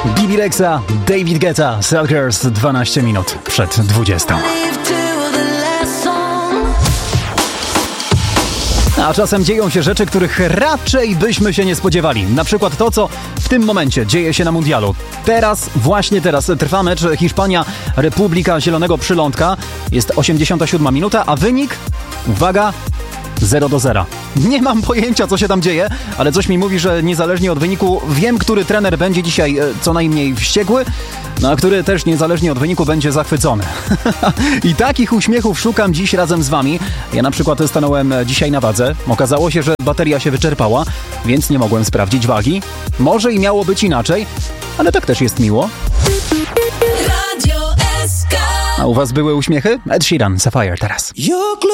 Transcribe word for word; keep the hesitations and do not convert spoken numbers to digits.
Bibi Rexha, David Guetta, Selkers, dwanaście minut przed dwudziestą. A czasem dzieją się rzeczy, których raczej byśmy się nie spodziewali. Na przykład to, co w tym momencie dzieje się na mundialu. Teraz, właśnie teraz trwa mecz Hiszpania, Republika Zielonego Przylądka. Jest osiemdziesiąta siódma minuta, a wynik, uwaga, zero do zera. Nie mam pojęcia, co się tam dzieje, ale coś mi mówi, że niezależnie od wyniku wiem, który trener będzie dzisiaj e, co najmniej wściekły, no a który też niezależnie od wyniku będzie zachwycony. I takich uśmiechów szukam dziś razem z wami. Ja na przykład stanąłem dzisiaj na wadze. Okazało się, że bateria się wyczerpała, więc nie mogłem sprawdzić wagi. Może i miało być inaczej, ale tak też jest miło. A u was były uśmiechy? Ed Sheeran, Sapphire teraz.